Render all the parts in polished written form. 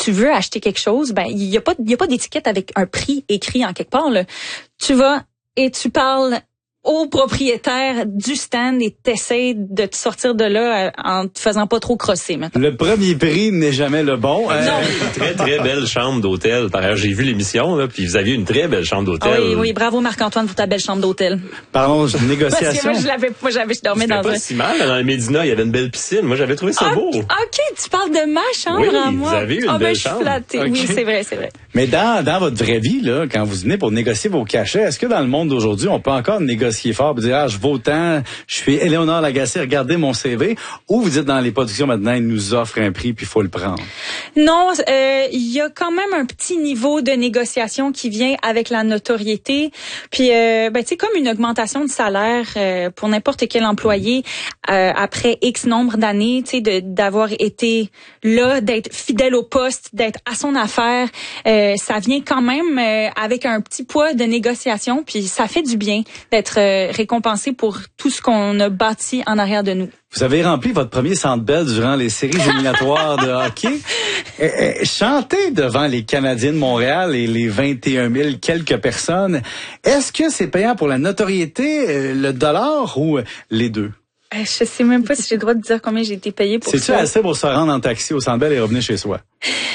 tu veux acheter quelque chose, ben il y a pas d'étiquette avec un prix écrit en quelque part là. Tu vas et tu parles au propriétaire du stand et t'essaies de te sortir de là en te faisant pas trop crosser maintenant. Le premier prix n'est jamais le bon. Très, très belle chambre d'hôtel. Par ailleurs, j'ai vu l'émission, là, puis vous aviez une très belle chambre d'hôtel. Oui, bravo Marc-Antoine pour ta belle chambre d'hôtel. Parlons de négociation. Parce que je dormais dans pas si mal, dans le Médina, il y avait une belle piscine. Moi, j'avais trouvé ça beau. OK, tu parles de ma chambre oui, à moi. Vous avez une belle je suis chambre. flattée. Okay. Oui, c'est vrai. Mais dans votre vraie vie, là, quand vous venez pour négocier vos cachets, est-ce que dans le monde d'aujourd'hui, on peut encore négocier fort et dire, je vaux tant, je suis Éléonore Lagacé, regardez mon CV, ou vous dites dans les productions maintenant, ils nous offrent un prix puis il faut le prendre? Non, il y a quand même un petit niveau de négociation qui vient avec la notoriété. Puis, tu sais, comme une augmentation de salaire pour n'importe quel employé après X nombre d'années, tu sais, d'avoir été là, d'être fidèle au poste, d'être à son affaire, ça vient quand même avec un petit poids de négociation. Puis, ça fait du bien d'être récompensé pour tout ce qu'on a bâti en arrière de nous. Vous avez rempli votre premier Centre Bell durant les séries éliminatoires de hockey. Chanter devant les Canadiens de Montréal et les 21 000 quelques personnes, est-ce que c'est payant pour la notoriété, le dollar ou les deux? Je sais même pas si j'ai le droit de dire combien j'ai été payée pour ça. C'est-tu assez pour se rendre en taxi au Centre Bell et revenir chez soi?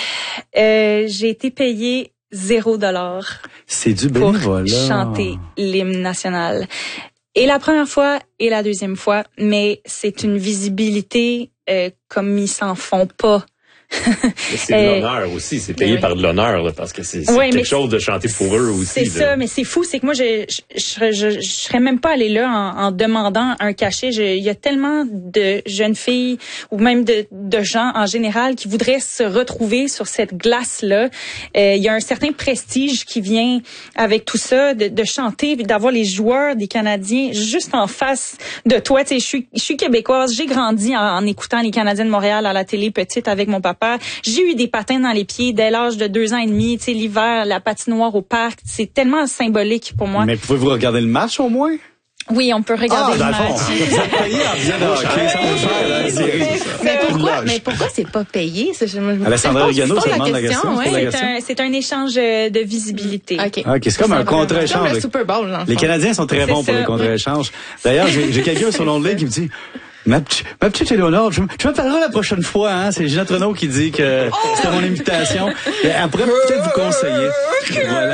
J'ai été payée $0. C'est du bénévolat. Pour chanter l'hymne national. Et la première fois et la deuxième fois, mais c'est une visibilité comme ils s'en font pas. C'est de l'honneur aussi, c'est payé par de l'honneur là, parce que c'est quelque chose de chanter pour eux aussi. C'est ça, mais c'est fou, c'est que moi je serais même pas allée là en demandant un cachet. Il y a tellement de jeunes filles ou même de gens en général qui voudraient se retrouver sur cette glace là. Il y a un certain prestige qui vient avec tout ça, de chanter, d'avoir les joueurs des Canadiens juste en face de toi. Tu sais, je suis québécoise, j'ai grandi en écoutant les Canadiens de Montréal à la télé petite avec mon papa. J'ai eu des patins dans les pieds dès l'âge de 2 ans et demi. Tu sais, l'hiver, la patinoire au parc, c'est tellement symbolique pour moi. Mais pouvez-vous regarder le match au moins? Oui, on peut regarder le match. Vous êtes payé en faisant de hockey, ça vaut cher, la série. Mais pourquoi c'est pas payé? Alessandra Regano, ça demande la question. C'est un échange de visibilité. OK, c'est comme un contre-échange. Comme le Super Bowl, les Canadiens sont très bons pour les contre-échanges. D'ailleurs, j'ai quelqu'un sur l'onglet qui me dit... Ma petite Éléonore, je me parlerai la prochaine fois, hein. C'est Ginette Renaud qui dit que c'était mon invitation. Et après, peut-être vous conseiller. Voilà.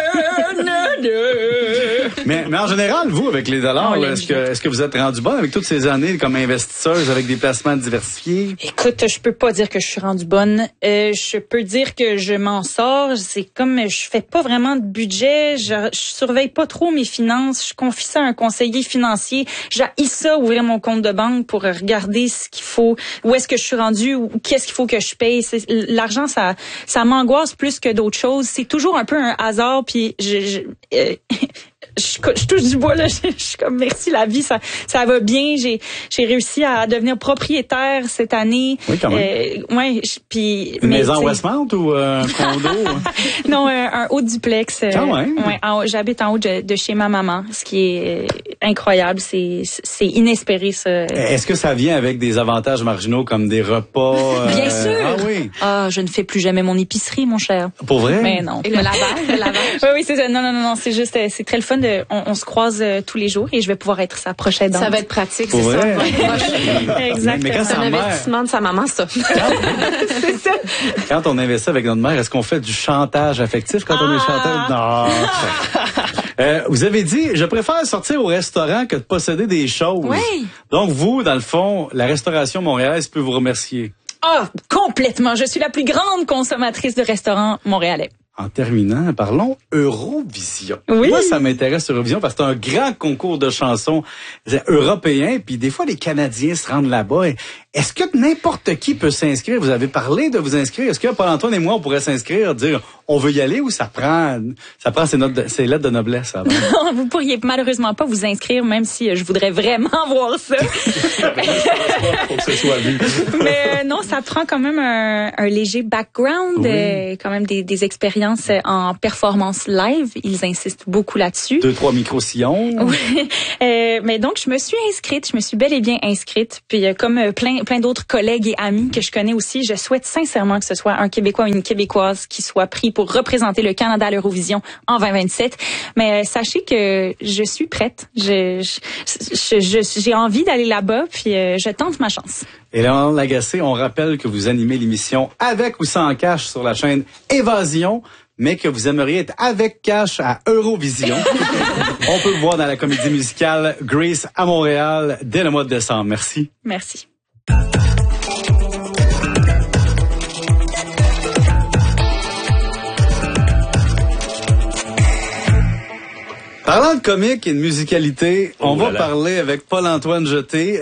Mais en général, vous, avec les dollars, est-ce que vous êtes rendu bonne avec toutes ces années comme investisseuse avec des placements diversifiés? Écoute, je peux pas dire que je suis rendue bonne. Je peux dire que je m'en sors. C'est comme je fais pas vraiment de budget. Je surveille pas trop mes finances. Je confie ça à un conseiller financier. J'haïs ça, ouvrir mon compte de banque pour regarder ce qu'il faut, où est-ce que je suis rendue, ou qu'est-ce qu'il faut que je paye. L'argent, ça m'angoisse plus que d'autres choses. C'est toujours un peu un hasard. Puis je touche du bois là, je suis comme merci la vie, ça va bien. J'ai réussi à devenir propriétaire cette année. Oui, quand même. Puis une maison Westmount ou un condo? Non, un haut duplex. Quand même. Ouais, j'habite en haut de chez ma maman, ce qui est incroyable, c'est inespéré ça. Est-ce que ça vient avec des avantages marginaux comme des repas? Bien sûr. Ah oui. Ah, je ne fais plus jamais mon épicerie, mon cher. Pour vrai? Mais non. Et le lavage? Oui, c'est ça. Non, c'est juste, c'est très le fun. On se croise tous les jours et je vais pouvoir être sa prochaine dame. Ça va être pratique, pour c'est vrai? Ça. Exact. Mais quand c'est un investissement de sa maman, ça. C'est ça. Quand on investit avec notre mère, est-ce qu'on fait du chantage affectif quand on est chanteur? Non. Vous avez dit, je préfère sortir au restaurant que de posséder des choses. Oui. Donc vous, dans le fond, la restauration montréalaise peut vous remercier. Ah, complètement. Je suis la plus grande consommatrice de restaurants montréalais. En terminant, parlons Eurovision. Oui. Moi, ça m'intéresse Eurovision parce que c'est un grand concours de chansons européens. Puis des fois, les Canadiens se rendent là-bas. Est-ce que n'importe qui peut s'inscrire? Vous avez parlé de vous inscrire. Est-ce que Paul-Antoine et moi, on pourrait s'inscrire, dire on veut y aller ou ça prend ses lettres de noblesse avant? Non, vous pourriez malheureusement pas vous inscrire, même si je voudrais vraiment voir ça. Pour que ce soit vu. Mais non, ça prend quand même un léger background, Oui. quand même des expériences en performance live. Ils insistent beaucoup là-dessus. 2-3 micro-sillons. Oui. Mais donc, je me suis bel et bien inscrite. Puis comme plein plein d'autres collègues et amis que je connais aussi. Je souhaite sincèrement que ce soit un Québécois ou une Québécoise qui soit pris pour représenter le Canada à l'Eurovision en 2027. Mais sachez que je suis prête. J'ai envie d'aller là-bas, puis je tente ma chance. Et Léonard Lagacé, on rappelle que vous animez l'émission Avec ou sans cash sur la chaîne Évasion, mais que vous aimeriez être avec cash à Eurovision. On peut le voir dans la comédie musicale Grease à Montréal dès le mois de décembre. Merci. Merci. Parlant de comique et de musicalité, on va parler avec Paul-Antoine Jeté.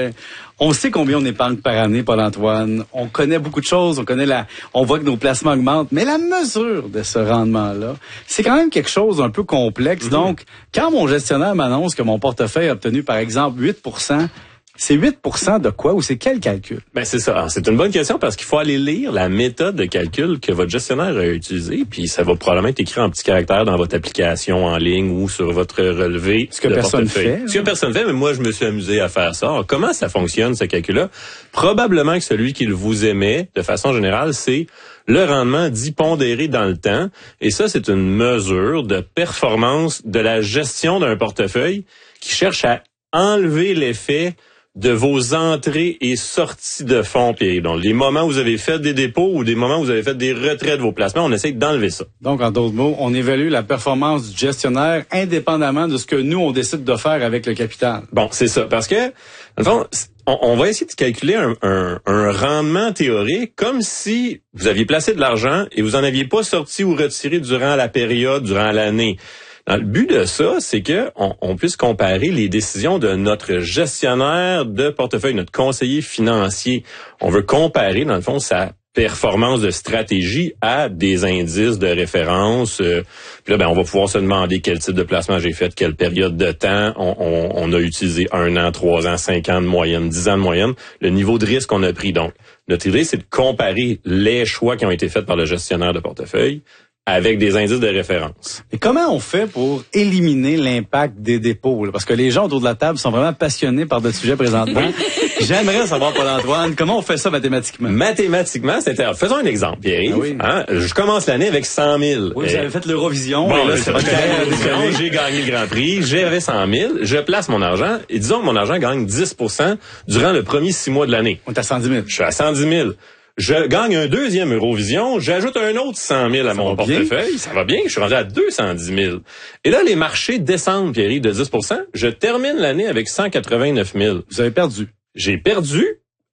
On sait combien on épargne par année, Paul-Antoine. On connaît beaucoup de choses, on voit que nos placements augmentent, mais la mesure de ce rendement-là, c'est quand même quelque chose d'un peu complexe. Donc, quand mon gestionnaire m'annonce que mon portefeuille a obtenu, par exemple, 8%, c'est 8% de quoi ou c'est quel calcul? Ben c'est ça. C'est une bonne question parce qu'il faut aller lire la méthode de calcul que votre gestionnaire a utilisée, puis ça va probablement être écrit en petits caractères dans votre application en ligne ou sur votre relevé. Ce que personne fait. Ce que personne fait, mais moi je me suis amusé à faire ça. Alors, comment ça fonctionne ce calcul-là? Probablement que celui qu'il vous émet, de façon générale, c'est le rendement dit pondéré dans le temps. Et ça, c'est une mesure de performance de la gestion d'un portefeuille qui cherche à enlever l'effet de vos entrées et sorties de fonds, Pierre. Donc, les moments où vous avez fait des dépôts ou des moments où vous avez fait des retraits de vos placements, on essaie d'enlever ça. Donc, en d'autres mots, on évalue la performance du gestionnaire indépendamment de ce que nous, on décide de faire avec le capital. Bon, c'est ça. Parce que, dans le fond, on va essayer de calculer un rendement théorique comme si vous aviez placé de l'argent et vous en aviez pas sorti ou retiré durant la période, durant l'année. Le but de ça, c'est que on puisse comparer les décisions de notre gestionnaire de portefeuille, notre conseiller financier. On veut comparer, dans le fond, sa performance de stratégie à des indices de référence. Puis là, on va pouvoir se demander quel type de placement j'ai fait, quelle période de temps. On a utilisé 1 an, 3 ans, 5 ans de moyenne, 10 ans de moyenne, le niveau de risque qu'on a pris. Donc, notre idée, c'est de comparer les choix qui ont été faits par le gestionnaire de portefeuille avec des indices de référence. Et comment on fait pour éliminer l'impact des dépôts? Là? Parce que les gens autour de la table sont vraiment passionnés par notre sujet présentement. J'aimerais savoir, Paul-Antoine, comment on fait ça mathématiquement? Mathématiquement, faisons un exemple, Pierre. Ah oui. Je commence l'année avec 100 000. Oui, vous avez fait l'Eurovision. Bon, là, c'est j'ai gagné le Grand Prix, j'avais 100 000, je place mon argent, et disons que mon argent gagne 10% durant le premier 6 mois de l'année. On est à 110 000. Je suis à 110 000. Je gagne un deuxième Eurovision, j'ajoute un autre 100 000 à mon portefeuille. Ça va bien, je suis rendu à 210 000. Et là, les marchés descendent, Pierre, de 10%. Je termine l'année avec 189 000. Vous avez perdu. J'ai perdu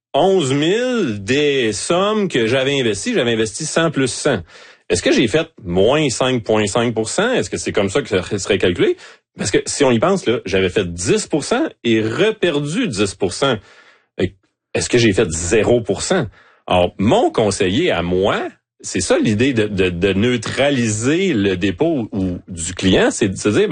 11 000 des sommes que j'avais investies. J'avais investi 100 plus 100. Est-ce que j'ai fait moins 5,5%? Est-ce que c'est comme ça que ça serait calculé? Parce que si on y pense, là, j'avais fait 10% et reperdu 10%. Est-ce que j'ai fait 0%? Alors, mon conseiller à moi, c'est ça l'idée de neutraliser le dépôt ou du client, c'est de se dire,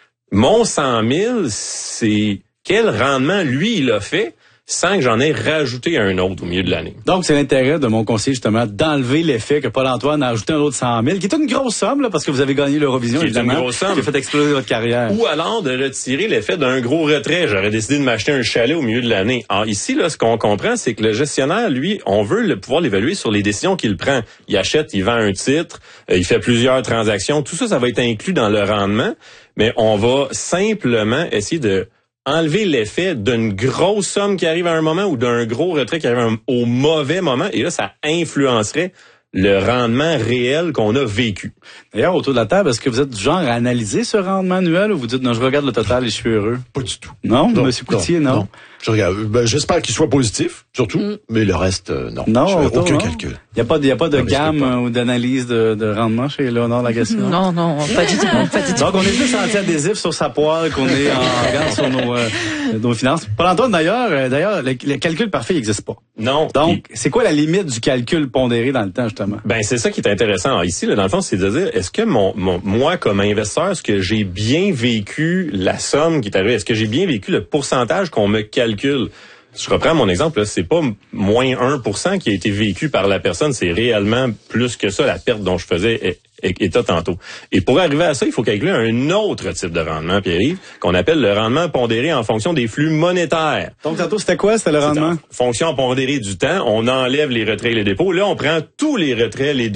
mon 100 000, c'est quel rendement lui il a fait sans que j'en ai rajouté un autre au milieu de l'année. Donc, c'est l'intérêt de mon conseiller, justement, d'enlever l'effet que Paul-Antoine a ajouté un autre 100 000, qui est une grosse somme, là, parce que vous avez gagné l'Eurovision, évidemment, une grosse somme, qui a fait exploser votre carrière. Ou alors de retirer l'effet d'un gros retrait. J'aurais décidé de m'acheter un chalet au milieu de l'année. Alors ici, là, ce qu'on comprend, c'est que le gestionnaire, lui, on veut pouvoir l'évaluer sur les décisions qu'il prend. Il achète, il vend un titre, il fait plusieurs transactions. Tout ça, ça va être inclus dans le rendement, mais on va simplement essayer de enlever l'effet d'une grosse somme qui arrive à un moment ou d'un gros retrait qui arrive au mauvais moment. Et là, ça influencerait le rendement réel qu'on a vécu. D'ailleurs, autour de la table, est-ce que vous êtes du genre à analyser ce rendement annuel ou vous dites, non, je regarde le total et je suis heureux? Pas du tout. Non, M. Coutier, non. Je regarde. J'espère qu'il soit positif, surtout, mais le reste, non. Non, je fais aucun calcul. Il n'y a pas de gamme ou d'analyse de rendement chez Léonard Lagacé? Non, pas du tout. Donc, on est plus anti-adhésif sur sa poêle qu'on est en regard sur nos finances. Paul-Antoine, d'ailleurs, le calcul parfait n'existe pas. Non. Donc, c'est quoi la limite du calcul pondéré dans le temps, justement? C'est ça qui est intéressant. Alors, ici, là, dans le fond, c'est de dire, est-ce que moi, comme investisseur, est-ce que j'ai bien vécu la somme qui est arrivée? Est-ce que j'ai bien vécu le pourcentage qu'on me calcule? Je reprends mon exemple, là, c'est pas moins 1% qui a été vécu par la personne, c'est réellement plus que ça. La perte dont je faisais État tantôt. Et pour arriver à ça, il faut calculer un autre type de rendement, Pierre-Yves, qu'on appelle le rendement pondéré en fonction des flux monétaires. Donc, tantôt, c'était quoi? C'était le rendement? Fonction pondérée du temps. On enlève les retraits et les dépôts. Là, on prend tous les retraits, les